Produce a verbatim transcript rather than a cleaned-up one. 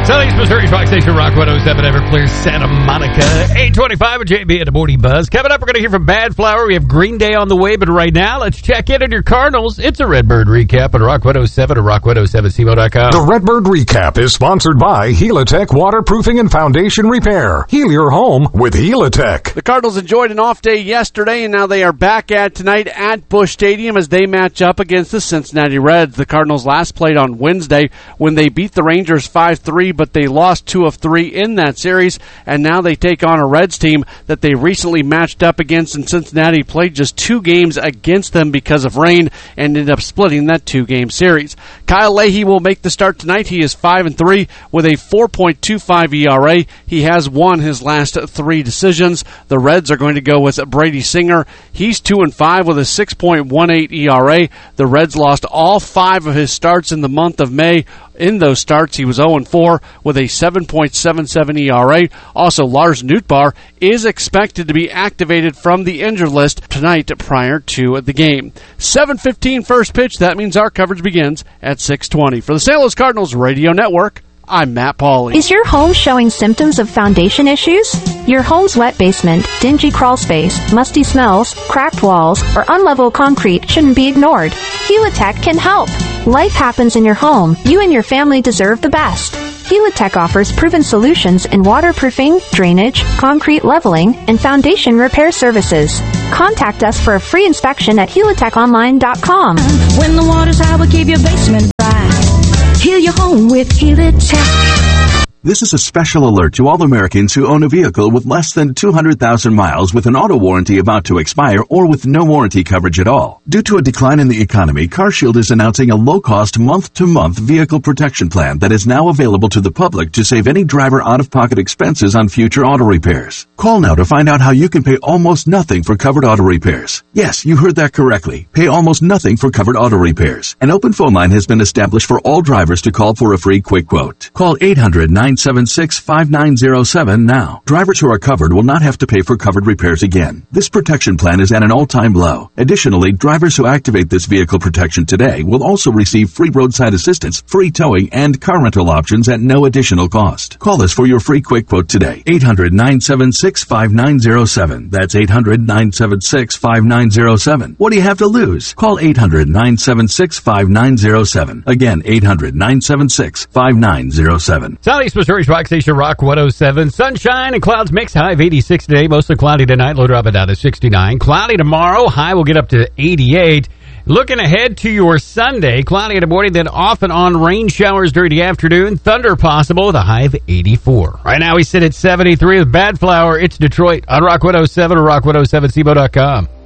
Southeast Missouri's Rock Station, Rock one oh seven, Everclear, Santa Monica. eight twenty-five with J B and the Morning Buzz. Coming up, we're going to hear from Bad Flower. We have Green Day on the way, but right now, let's check in on your Cardinals. It's a Redbird recap on Rock one oh seven or rock one oh seven C M O dot com. The Redbird recap is sponsored by Helitech Waterproofing and Foundation Repair. Heal your home with Helitech. The Cardinals enjoyed an off day yesterday, and now they are back at tonight at Busch Stadium as they match up against the Cincinnati Reds. The Cardinals last played on Wednesday when they beat the Rangers five three, but they lost two of three in that series, and now they take on a Reds team that they recently matched up against in Cincinnati, played just two games against them because of rain, and ended up splitting that two-game series. Kyle Leahy will make the start tonight. He is five and three with a four point two five E R A. He has won his last three decisions. The Reds are going to go with Brady Singer. He's two and five with a six point one eight E R A. The Reds lost all five of his starts in the month of May. In those starts, he was oh and four with a seven point seven seven E R A. Also, Lars Nootbaar is expected to be activated from the injured list tonight prior to the game. seven fifteen first pitch. That means our coverage begins at six twenty. For the Saint Louis Cardinals Radio Network, I'm Matt Pauley. Is your home showing symptoms of foundation issues? Your home's wet basement, dingy crawl space, musty smells, cracked walls, or unlevel concrete shouldn't be ignored. Helitech can help. Life happens in your home. You and your family deserve the best. Helitech offers proven solutions in waterproofing, drainage, concrete leveling, and foundation repair services. Contact us for a free inspection at helitech online dot com. When the water's high, we'll keep your basement dry. Heal your home with Helitech. This is a special alert to all Americans who own a vehicle with less than two hundred thousand miles with an auto warranty about to expire or with no warranty coverage at all. Due to a decline in the economy, CarShield is announcing a low-cost month-to-month vehicle protection plan that is now available to the public to save any driver out-of-pocket expenses on future auto repairs. Call now to find out how you can pay almost nothing for covered auto repairs. Yes, you heard that correctly. Pay almost nothing for covered auto repairs. An open phone line has been established for all drivers to call for a free quick quote. Call eight hundred nine seven six five nine zero seven now. Drivers who are covered will not have to pay for covered repairs again. This protection plan is at an all-time low. Additionally, drivers who activate this vehicle protection today will also receive free roadside assistance, free towing, and car rental options at no additional cost. Call us for your free quick quote today. eight hundred nine seven six five nine zero seven. That's eight hundred nine seven six five nine zero seven. What do you have to lose? Call eight hundred nine seven six five nine zero seven. Again, eight hundred nine seven six five nine zero seven. Southeast Missouri's Rock Station, Rock one oh seven. Sunshine and clouds mix. High of eighty-six today. Mostly cloudy tonight. Low drop it down to sixty-nine. Cloudy tomorrow. High will get up to eighty-eight. Looking ahead to your Sunday. Cloudy in the morning, then off and on rain showers during the afternoon. Thunder possible with a high of eighty-four. Right now we sit at seventy-three with Bad Flower. It's Detroit on Rock one oh seven or rock one oh seven C M O dot com.